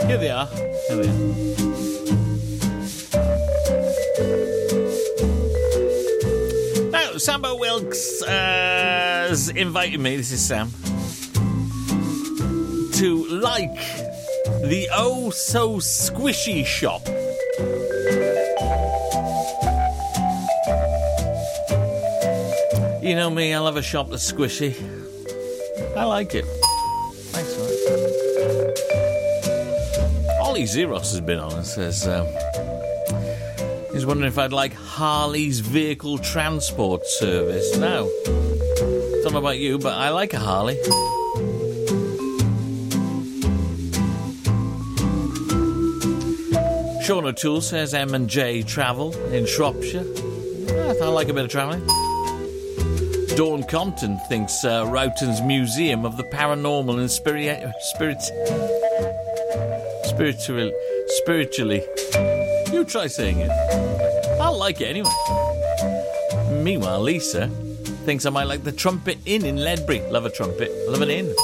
Here they are. Now, Sambo Wilkes has invited me, this is Sam, to like the Oh So Squishy shop. You know me, I love a shop that's squishy. I like it. Thanks for that. Ollie Zeros has been on and says he's wondering if I'd like Harley's vehicle transport service. Now, don't know about you, but I like a Harley. Sean O'Toole says M&J Travel in Shropshire. Yeah, I like a bit of travelling. Dawn Compton thinks Roughton's Museum of the Paranormal and spiritually. You try saying it. I'll like it anyway. Meanwhile, Lisa thinks I might like the Trumpet Inn in Ledbury. Love a trumpet. Love an inn.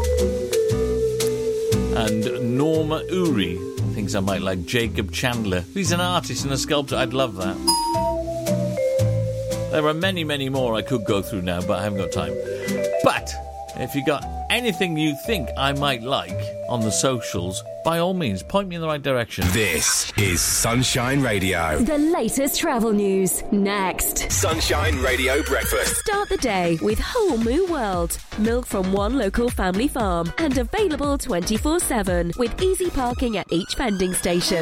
And Norma Uri thinks I might like Jacob Chandler. He's an artist and a sculptor. I'd love that. There are many, many more I could go through now, but I haven't got time. But if you got anything you think I might like on the socials, by all means, point me in the right direction. This is Sunshine Radio. The latest travel news, next. Sunshine Radio Breakfast. Start the day with Whole Moo World. Milk from one local family farm and available 24/7 with easy parking at each vending station.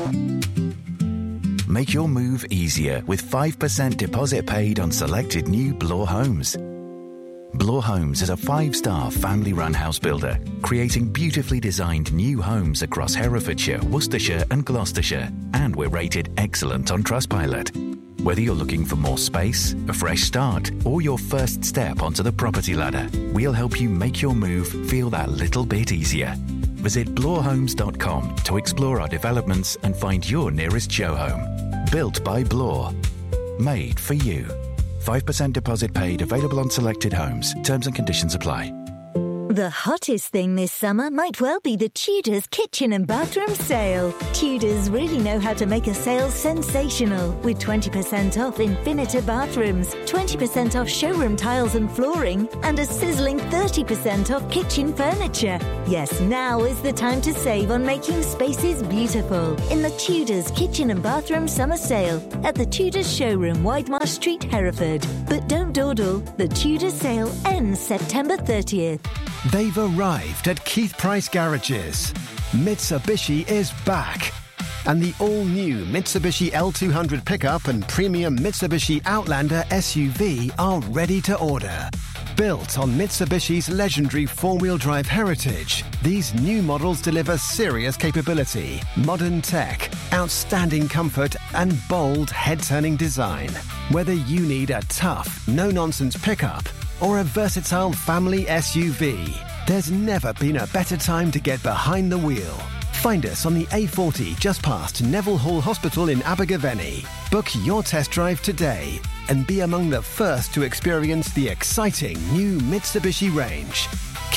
Make your move easier with 5% deposit paid on selected new Bloor homes. Bloor Homes is a 5-star family-run house builder, creating beautifully designed new homes across Herefordshire, Worcestershire and Gloucestershire, and we're rated excellent on Trustpilot. Whether you're looking for more space, a fresh start, or your first step onto the property ladder, we'll help you make your move feel that little bit easier. Visit bloorhomes.com to explore our developments and find your nearest show home. Built by Bloor. Made for you. 5% deposit paid, available on selected homes. Terms and conditions apply. The hottest thing this summer might well be the Tudors kitchen and bathroom sale. Tudors really know how to make a sale sensational, with 20% off Infinita bathrooms, 20% off showroom tiles and flooring, and a sizzling 30% off kitchen furniture. Yes, now is the time to save on making spaces beautiful in the Tudors kitchen and bathroom summer sale at the Tudors showroom, Widemarsh Street, Hereford. But don't dawdle, the Tudors sale ends September 30th. They've arrived at Keith Price Garages. Mitsubishi is back. And the all-new Mitsubishi L200 pickup and premium Mitsubishi Outlander SUV are ready to order. Built on Mitsubishi's legendary four-wheel drive heritage, these new models deliver serious capability, modern tech, outstanding comfort, and bold head-turning design. Whether you need a tough, no-nonsense pickup or a versatile family SUV, there's never been a better time to get behind the wheel. Find us on the A40 just past Neville Hall Hospital in Abergavenny. Book your test drive today and be among the first to experience the exciting new Mitsubishi range.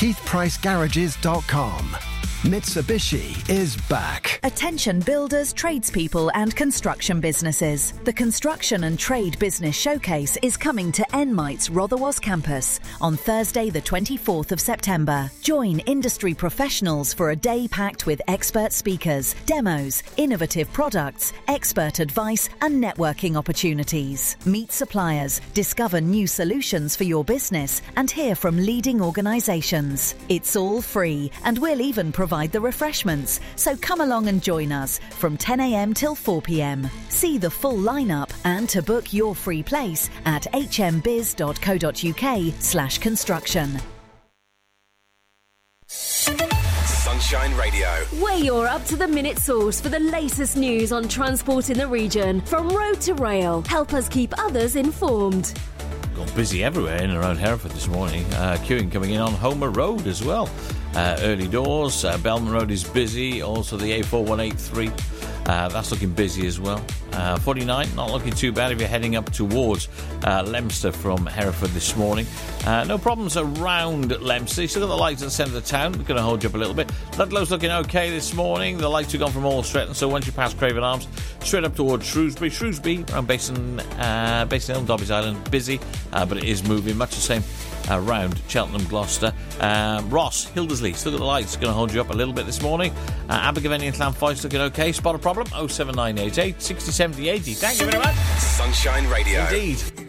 KeithPriceGarages.com. Mitsubishi is back. Attention builders, tradespeople and construction businesses. The Construction and Trade Business Showcase is coming to Enmite's Rotherwas campus on Thursday the 24th of September. Join industry professionals for a day packed with expert speakers, demos, innovative products, expert advice and networking opportunities. Meet suppliers, discover new solutions for your business and hear from leading organisations. It's all free and we'll even provide the refreshments, so come along and join us from 10 a.m. till 4 p.m. See the full lineup and to book your free place at hmbiz.co.uk/construction. Sunshine Radio. We're your up-to-the-minute source for the latest news on transport in the region, from road to rail. Help us keep others informed. Got busy everywhere in and around Hereford this morning. Queuing coming in on Homer Road as well. Early doors. Belmont Road is busy. Also the A4183 That's looking busy as well. 49, not looking too bad if you're heading up towards Leominster from Hereford this morning. No problems around Leominster. You still got the lights at the centre of the town. We're going to hold you up a little bit. Ludlow's looking okay this morning. The lights have gone from Allstretton, so once you pass Craven Arms, straight up towards Shrewsbury. Shrewsbury, around Basin Hill, Dobbies Island, busy, but it is moving much the same around Cheltenham, Gloucester. Ross, Hildersley, still got the lights, going to hold you up a little bit this morning. Abergavenny and Llanfoyst looking okay. Spot a problem, 07988 60 70 80. Thank you very much. Sunshine Radio. Indeed.